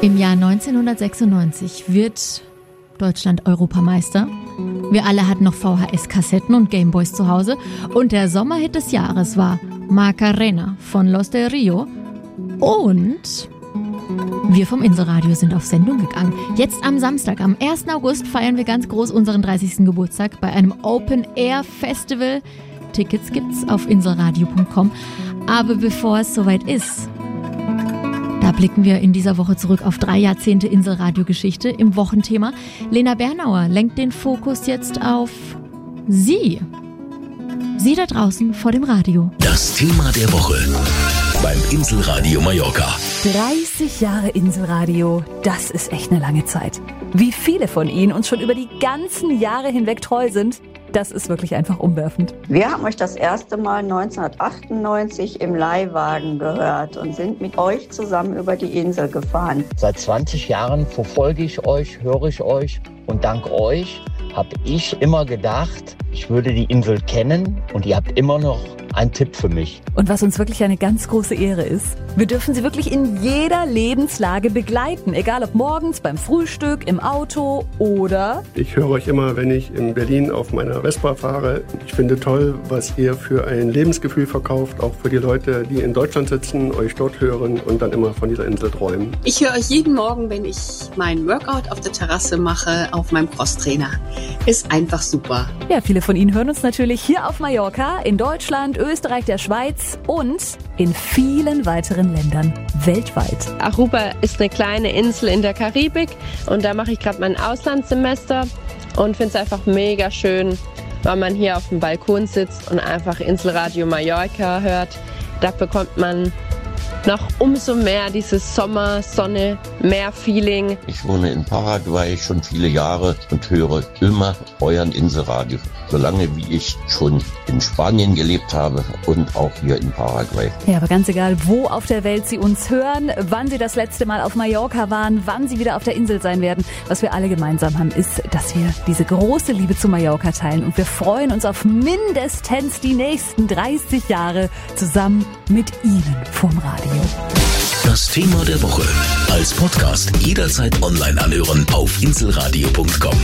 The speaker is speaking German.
Im Jahr 1996 wird Deutschland Europameister. Wir alle hatten noch VHS-Kassetten und Gameboys zu Hause. Und der Sommerhit des Jahres war Macarena von Los del Rio. Und wir vom Inselradio sind auf Sendung gegangen. Jetzt am Samstag, am 1. August, feiern wir ganz groß unseren 30. Geburtstag bei einem Open-Air-Festival. Tickets gibt's auf inselradio.com. Aber bevor es soweit ist, da blicken wir in dieser Woche zurück auf 3 Jahrzehnte Inselradio-Geschichte im Wochenthema. Lena Bernauer lenkt den Fokus jetzt auf Sie. Sie da draußen vor dem Radio. Das Thema der Woche beim Inselradio Mallorca. 30 Jahre Inselradio, das ist echt eine lange Zeit. Wie viele von Ihnen uns schon über die ganzen Jahre hinweg treu sind, das ist wirklich einfach umwerfend. Wir haben euch das erste Mal 1998 im Leihwagen gehört und sind mit euch zusammen über die Insel gefahren. Seit 20 Jahren verfolge ich euch, höre ich euch und dank euch habe ich immer gedacht, ich würde die Insel kennen und ihr habt immer noch einen Tipp für mich. Und was uns wirklich eine ganz große Ehre ist, wir dürfen Sie wirklich in jeder Lebenslage begleiten, egal ob morgens beim Frühstück, im Auto oder... Ich höre euch immer, wenn ich in Berlin auf meiner Vespa fahre. Ich finde toll, was ihr für ein Lebensgefühl verkauft, auch für die Leute, die in Deutschland sitzen, euch dort hören und dann immer von dieser Insel träumen. Ich höre euch jeden Morgen, wenn ich meinen Workout auf der Terrasse mache, auf meinem Crosstrainer. Ist einfach super. Ja, viele von Ihnen hören uns natürlich hier auf Mallorca, in Deutschland, Österreich, der Schweiz und in vielen weiteren Ländern weltweit. Aruba ist eine kleine Insel in der Karibik und da mache ich gerade mein Auslandssemester und finde es einfach mega schön, weil man hier auf dem Balkon sitzt und einfach Inselradio Mallorca hört. Da bekommt man noch umso mehr dieses Sommer, Sonne, Meer-Feeling. Ich wohne in Paraguay schon viele Jahre und höre immer euren Inselradio. Solange wie ich schon in Spanien gelebt habe und auch hier in Paraguay. Ja, aber ganz egal, wo auf der Welt Sie uns hören, wann Sie das letzte Mal auf Mallorca waren, wann Sie wieder auf der Insel sein werden, was wir alle gemeinsam haben, ist, dass wir diese große Liebe zu Mallorca teilen. Und wir freuen uns auf mindestens die nächsten 30 Jahre zusammen mit Ihnen vom Radio. Das Thema der Woche als Podcast jederzeit online anhören auf inselradio.com.